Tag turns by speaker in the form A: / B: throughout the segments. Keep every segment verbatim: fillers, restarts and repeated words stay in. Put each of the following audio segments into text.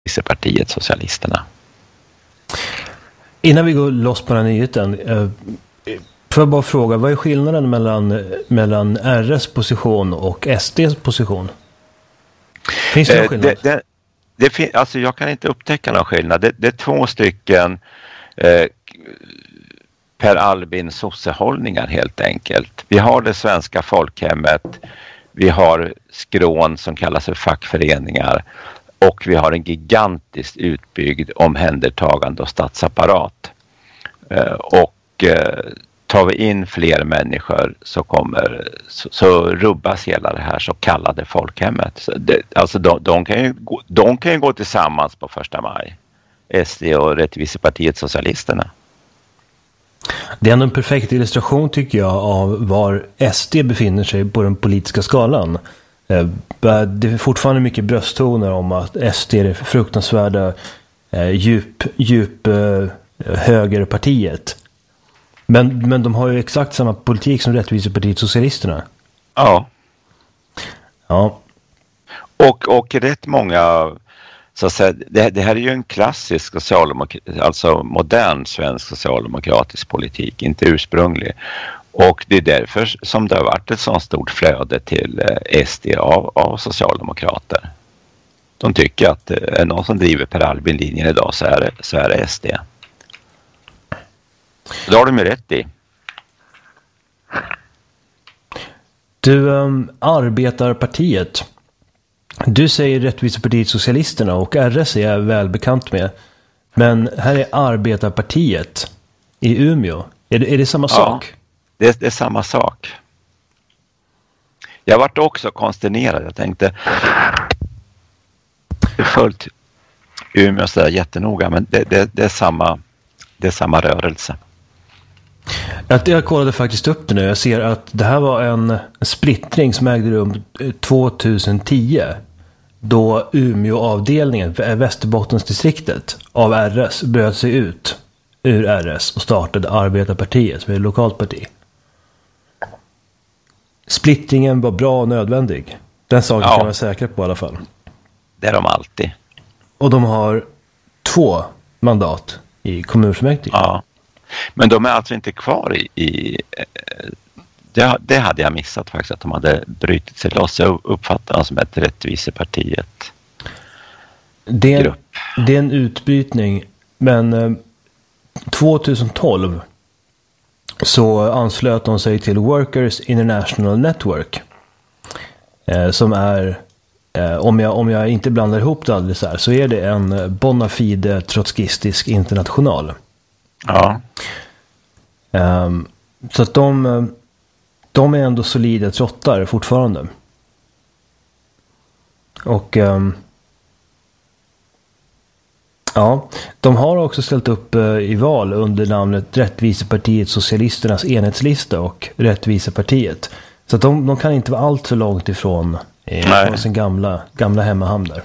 A: Rättvisepartiet Socialisterna.
B: Innan vi går loss på den här nyheten, eh, får jag bara fråga, vad är skillnaden mellan, mellan R S position och S D:s position? Finns det någon skillnad?
A: Eh, det, det, det fin- alltså jag kan inte upptäcka någon skillnad. Det, det är två stycken eh, Per Albin sossehållningar helt enkelt. Vi har det svenska folkhemmet, vi har skrån som kallas för fackföreningar och vi har en gigantiskt utbyggd omhändertagande och statsapparat. Eh, och eh, tar vi in fler människor så kommer så, så rubbas hela det här så kallade folkhemmet. Så det, alltså de, de, kan ju gå, de kan ju gå tillsammans på första maj. S D och Rättvisepartiet Socialisterna.
B: Det är ändå en perfekt illustration tycker jag av var S D befinner sig på den politiska skalan. Det är fortfarande mycket brösttoner om att S D är det fruktansvärda djup, djup högerpartiet. Men, men de har ju exakt samma politik som Rättvisepartiet Socialisterna.
A: Ja.
B: Ja.
A: Och, och rätt många, så att säga, det, det här är ju en klassisk socialdemokratisk, alltså modern svensk socialdemokratisk politik, inte ursprunglig. Och det är därför som det har varit ett sådant stort flöde till S D av, av socialdemokrater. De tycker att är någon som driver Per Albin-linjen idag så är det, så är det S D. Det har de ju rätt i.
B: Du, um, Arbetarpartiet. Du säger Rättvisepartiet Socialisterna och R S är jag väl bekant med. Men här är Arbetarpartiet i Umeå. Är det, är det samma
A: ja,
B: sak?
A: Det, det är samma sak. Jag varit också konsternerad. Jag tänkte det är fullt Umeå så där jättenoga, men det, det, det, är samma, det är samma rörelse.
B: Jag, jag kollade faktiskt upp det nu. Jag ser att det här var en splittring som ägde rum tjugohundratio. Då Umeå-avdelningen, Västerbottensdistriktet av R S, bröt sig ut ur R S och startade Arbetarpartiet som är ett lokalt parti. Splittringen var bra och nödvändig. Den saken
A: ja,
B: kan man vara säker på i alla fall.
A: Det är de alltid.
B: Och de har två mandat i kommunfullmäktige.
A: Ja. Men de är alltså inte kvar i... i det, det hade jag missat faktiskt, att de hade brutit sig loss. Jag uppfattar dem som ett Rättvisepartiet.
B: Det är, det är en utbrytning, men eh, tjugohundratolv så anslöt de sig till Workers International Network. Eh, som är, eh, om, jag, om jag inte blandar ihop det alldeles här, så är det en bona fide trotskistisk international.
A: Ja.
B: Um, så att de, de är ändå solida trottar fortfarande. Och um, ja, de har också ställt upp uh, i val under namnet Rättvisepartiet Socialisternas enhetslista och Rättvisepartiet. Så att de, de kan inte vara allt för långt ifrån, eh, från sin gamla, gamla hemmahamn där.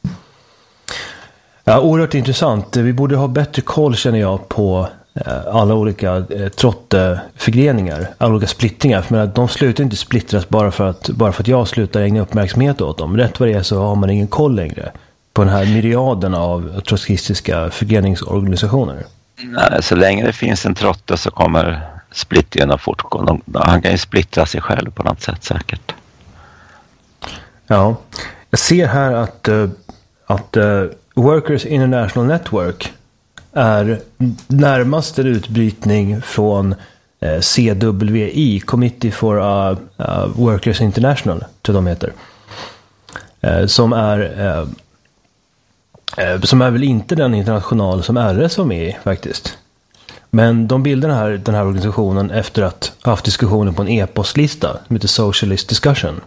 B: Ja, oerhört intressant. Vi borde ha bättre koll, känner jag, på alla olika eh, trotteförgreningar, alla olika splittringar. För att de slutar inte splittras bara för att, bara för att jag slutar ägna uppmärksamhet åt dem. Rätt vad det är så har man ingen koll längre på den här myriaden av trotskistiska förgreningsorganisationer.
A: Nej, så länge det finns en trotte så kommer splittringen att fortgå. Han kan ju splittra sig själv på något sätt säkert.
B: Ja, jag ser här att, att uh, Workers International Network är närmast en utbrytning från eh, C W I, Committee for uh, uh, Workers International, tror de heter. Eh, som är eh, eh, som är väl inte den international som R S var med i faktiskt. Men de bildar den här, den här organisationen efter att ha haft diskussioner på en e-postlista som heter Socialist Discussion.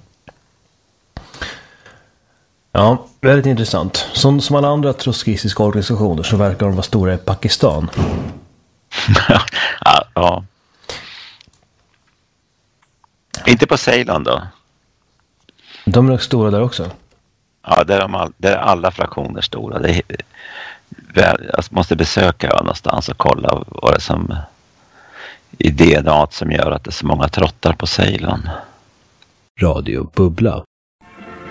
B: Ja, väldigt intressant. Som, som alla andra trotskistiska organisationer så verkar de vara stora i Pakistan.
A: ja, ja. Inte på Ceylon då?
B: De är nog stora där också.
A: Ja, där är, de all, där är alla fraktioner stora. Det är, jag måste besöka någonstans och kolla vad det är som i D N A som gör att det är så många trottar på Ceylon.
B: Radio Bubbla.